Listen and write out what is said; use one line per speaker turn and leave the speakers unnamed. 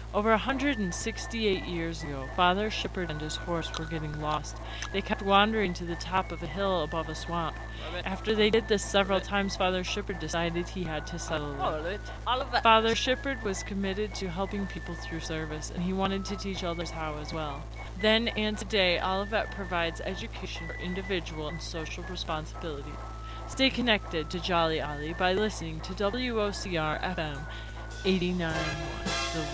Over 168 years ago, Father Shepherd and his horse were getting lost. They kept wandering to the top of a hill above a swamp. After they did this several times, Father Shepherd decided he had to settle it. Father Shepherd was committed to helping people through service, and he wanted to teach others how as well. Then and today, Olivet provides education for individual and social responsibility. Stay connected to Jolly Ollie by listening to WOCR FM 89.1, the